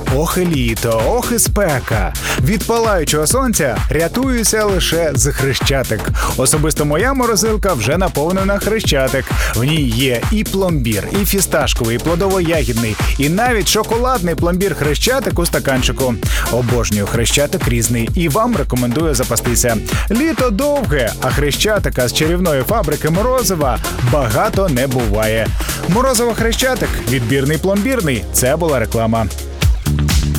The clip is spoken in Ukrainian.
Ох і літо, ох і спека. Від палаючого сонця рятуюся лише з Хрещатик. Особисто моя морозилка вже наповнена Хрещатик. В ній є і пломбір, і фісташковий, і плодово-ягідний, і навіть шоколадний пломбір Хрещатик у стаканчику. Обожнюю Хрещатик різний і вам рекомендую запастися. Літо довге, а Хрещатика з чарівної фабрики Морозова багато не буває. Морозово Хрещатик, відбірний пломбірний – це була реклама.